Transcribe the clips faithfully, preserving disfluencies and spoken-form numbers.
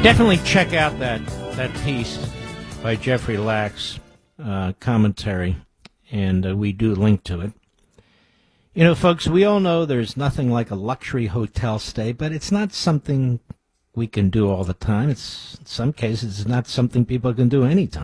Definitely check out that, that piece by Jeffrey Lack's uh, commentary, and uh, we do link to it. You know, folks, we all know there's nothing like a luxury hotel stay, but it's not something we can do all the time. It's, in some cases, it's not something people can do anytime.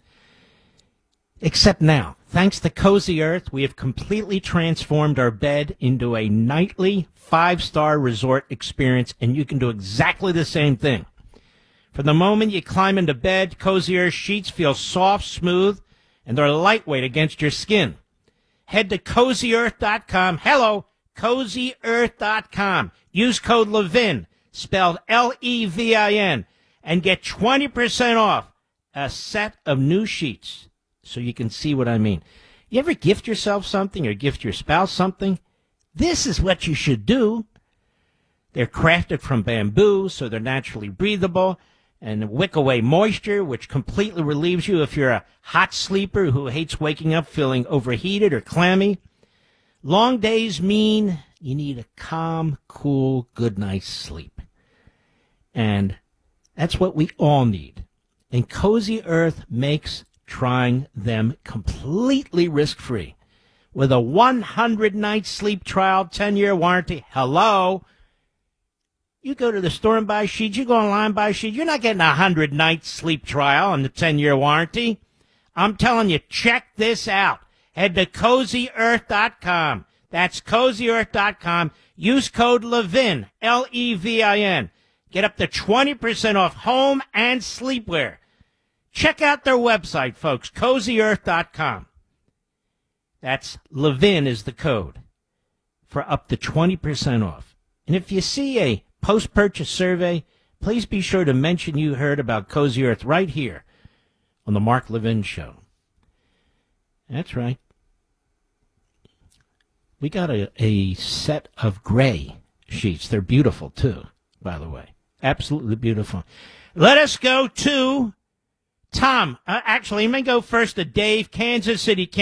Except now. Thanks to Cozy Earth, we have completely transformed our bed into a nightly five-star resort experience, and you can do exactly the same thing. From the moment you climb into bed, Cozy Earth sheets feel soft, smooth, and they're lightweight against your skin. Head to cozy earth dot com. Hello, cozy earth dot com. Use code Levin, spelled L E V I N, and get twenty percent off a set of new sheets so you can see what I mean. You ever gift yourself something or gift your spouse something? This is what you should do. They're crafted from bamboo, so they're naturally breathable and wick away moisture, which completely relieves you if you're a hot sleeper who hates waking up feeling overheated or clammy. Long days mean you need a calm, cool, good night's sleep. And that's what we all need. And Cozy Earth makes trying them completely risk-free. With a one hundred night sleep trial, ten-year warranty. Hello? You go to the store and buy sheets. You go online and buy sheets. You're not getting a one hundred night sleep trial on the ten-year warranty. I'm telling you, check this out. Head to cozy earth dot com. That's cozy earth dot com. Use code Levin, L E V I N. Get up to twenty percent off home and sleepwear. Check out their website, folks, cozy earth dot com. That's Levin is the code for up to twenty percent off. And if you see a post-purchase survey, please be sure to mention you heard about Cozy Earth right here on the Mark Levin Show. That's right. We got a, a set of gray sheets. They're beautiful, too, by the way. Absolutely beautiful. Let us go to Tom. Uh, actually, let me go first to Dave, Kansas City, Kansas.